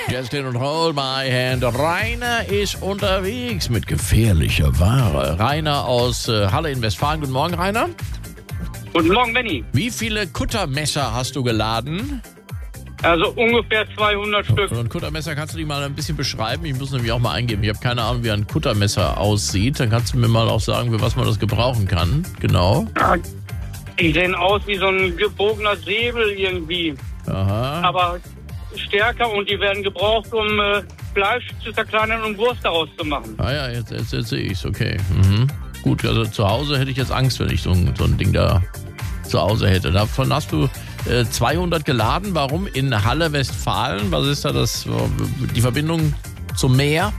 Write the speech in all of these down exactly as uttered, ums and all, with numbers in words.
Justin und Hold My Hand. Rainer ist unterwegs mit gefährlicher Ware. Rainer aus äh, Halle in Westfalen. Guten Morgen, Rainer. Guten Morgen, Benni. Wie viele Kuttermesser hast du geladen? Also ungefähr zweihundert Stück. Und ein Kuttermesser, kannst du die mal ein bisschen beschreiben? Ich muss nämlich auch mal eingeben. Ich habe keine Ahnung, wie ein Kuttermesser aussieht. Dann kannst du mir mal auch sagen, für was man das gebrauchen kann. Genau. Ja, die sehen aus wie so ein gebogener Säbel irgendwie. Aha. Aber stärker, und die werden gebraucht, um äh, Fleisch zu zerkleinern und Wurst daraus zu machen. Ah ja, jetzt, jetzt, jetzt sehe ich es. Okay. Mhm. Gut, also zu Hause hätte ich jetzt Angst, wenn ich so ein, so ein Ding da zu Hause hätte. Davon hast du äh, zweihundert geladen. Warum? In Halle, Westfalen. Was ist da das? Die Verbindung zum Meer?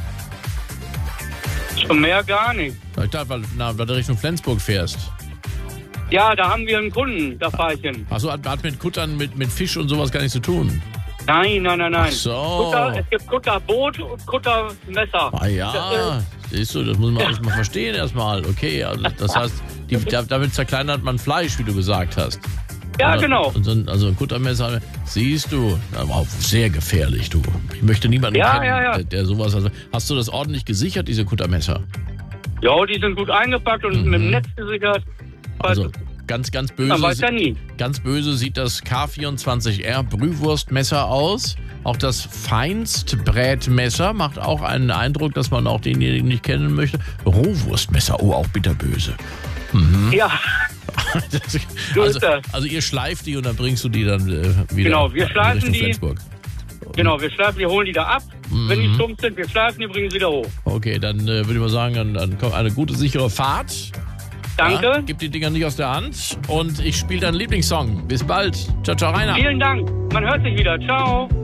Zum Meer gar nicht. Ich dachte, weil, na, weil du Richtung Flensburg fährst. Ja, da haben wir einen Kunden, da fahre ich hin. Achso, hat, hat mit Kuttern, mit, mit Fisch und sowas gar nichts zu tun. Nein, nein, nein, nein. Ach so. Kutter, es gibt Kutterboot und Kuttermesser. Ah ja, siehst du, das muss man erstmal verstehen erstmal. Okay, also das heißt, die, damit zerkleinert man Fleisch, wie du gesagt hast. Ja, Oder, genau. Und so, also ein Kuttermesser, siehst du, aber auch sehr gefährlich, du. Ich möchte niemanden Ja, kennen, ja, ja. Der, der sowas hat. Hast du das ordentlich gesichert, diese Kuttermesser? Ja, die sind gut eingepackt und Mhm. mit dem Netz gesichert. Also ganz, ganz böse. Man weiß ja nie. Ganz böse sieht das K vierundzwanzig R Brühwurstmesser aus. Auch das Feinstbrätmesser macht auch einen Eindruck, dass man auch denjenigen nicht kennen möchte. Rohwurstmesser, oh, auch bitterböse. Mhm. Ja, Das, So also, ist das. also ihr schleift die und dann bringst du die dann äh, wieder Genau, wir in schleifen Richtung die. Flensburg. genau, wir schleifen die, holen die da ab. Wenn die Mhm. stumpf sind, wir schleifen die, bringen sie wieder hoch. Okay, dann äh, würde ich mal sagen, dann, dann kommt eine gute, sichere Fahrt. Danke. Ja, gib die Dinger nicht aus der Hand und ich spiele deinen Lieblingssong. Bis bald. Ciao, ciao, Rainer. Vielen Dank. Man hört sich wieder. Ciao.